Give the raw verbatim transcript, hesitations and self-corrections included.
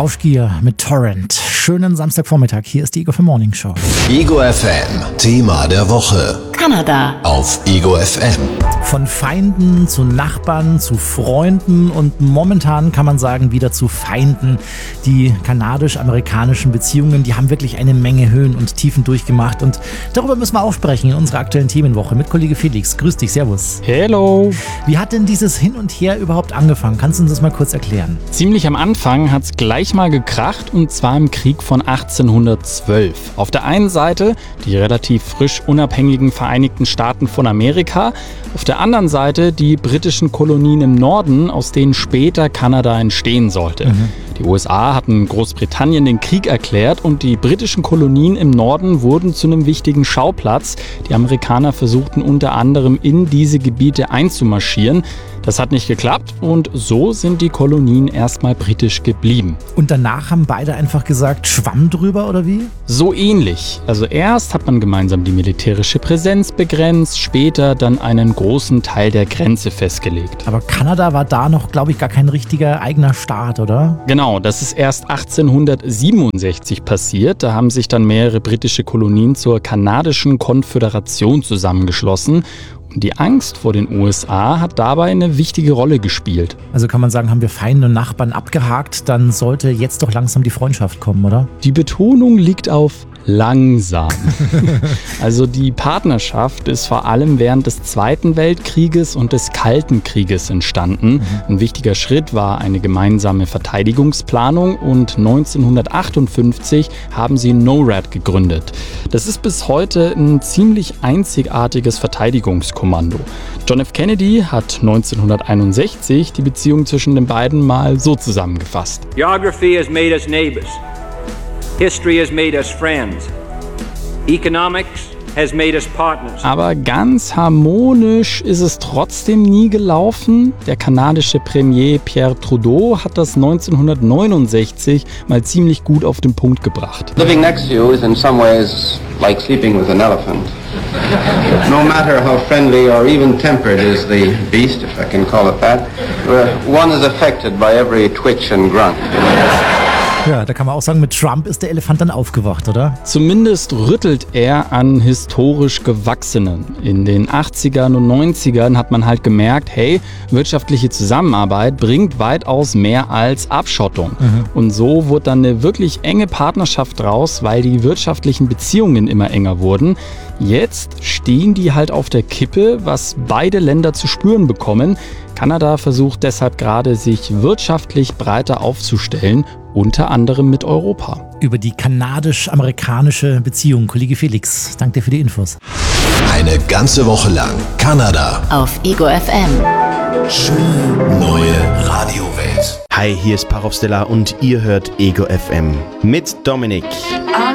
Rauschgier mit Torrent. Schönen Samstagvormittag, hier ist die Ego F M Morning Show. Ego F M, Thema der Woche. Kanada. Auf Ego F M. Von Feinden zu Nachbarn, zu Freunden und momentan kann man sagen wieder zu Feinden. Die kanadisch-amerikanischen Beziehungen, die haben wirklich eine Menge Höhen und Tiefen durchgemacht und darüber müssen wir auch sprechen in unserer aktuellen Themenwoche mit Kollege Felix. Grüß dich, servus. Hello. Wie hat denn dieses Hin und Her überhaupt angefangen? Kannst du uns das mal kurz erklären? Ziemlich am Anfang hat es gleich mal gekracht und zwar im Krieg von achtzehnhundertzwölf. Auf der einen Seite die relativ frisch unabhängigen Vereinigten Staaten von Amerika, auf der anderen Seite die britischen Kolonien im Norden, aus denen später Kanada entstehen sollte. Mhm. Die U S A hatten Großbritannien den Krieg erklärt und die britischen Kolonien im Norden wurden zu einem wichtigen Schauplatz. Die Amerikaner versuchten unter anderem in diese Gebiete einzumarschieren. Das hat nicht geklappt und so sind die Kolonien erstmal britisch geblieben. Und danach haben beide einfach gesagt, Schwamm drüber oder wie? So ähnlich. Also erst hat man gemeinsam die militärische Präsenz begrenzt, später dann einen großen Teil der Grenze festgelegt. Aber Kanada war da noch, glaube ich, gar kein richtiger eigener Staat, oder? Genau, das ist erst achtzehnhundertsiebenundsechzig passiert. Da haben sich dann mehrere britische Kolonien zur kanadischen Konföderation zusammengeschlossen. Die Angst vor den U S A hat dabei eine wichtige Rolle gespielt. Also kann man sagen, haben wir Feinde und Nachbarn abgehakt, dann sollte jetzt doch langsam die Freundschaft kommen, oder? Die Betonung liegt auf langsam. Also die Partnerschaft ist vor allem während des Zweiten Weltkrieges und des Kalten Krieges entstanden. Mhm. Ein wichtiger Schritt war eine gemeinsame Verteidigungsplanung und neunzehnhundertachtundfünfzig haben sie NORAD gegründet. Das ist bis heute ein ziemlich einzigartiges Verteidigungskommando. John F. Kennedy hat neunzehnhunderteinundsechzig die Beziehung zwischen den beiden mal so zusammengefasst. Geography has made us neighbors. History has made us friends. Economics has made us partners. Aber ganz harmonisch ist es trotzdem nie gelaufen. Der kanadische Premier Pierre Trudeau hat das neunzehnhundertneunundsechzig mal ziemlich gut auf den Punkt gebracht. Living next to you is in some ways like sleeping with an elephant. No matter how friendly or even tempered is the beast, if I can call it that, one is affected by every twitch and grunt. Ja, da kann man auch sagen, mit Trump ist der Elefant dann aufgewacht, oder? Zumindest rüttelt er an historisch Gewachsenen. In den achtzigern und neunzigern hat man halt gemerkt, hey, wirtschaftliche Zusammenarbeit bringt weitaus mehr als Abschottung. Mhm. Und so wurde dann eine wirklich enge Partnerschaft draus, weil die wirtschaftlichen Beziehungen immer enger wurden. Jetzt stehen die halt auf der Kippe, was beide Länder zu spüren bekommen. Kanada versucht deshalb gerade, sich wirtschaftlich breiter aufzustellen, unter anderem mit Europa. Über die kanadisch-amerikanische Beziehung. Kollege Felix, danke dir für die Infos. Eine ganze Woche lang Kanada. Auf Ego F M. Schöne neue Radiowelt. Hi, hier ist Parov Stella und ihr hört Ego F M mit Dominik.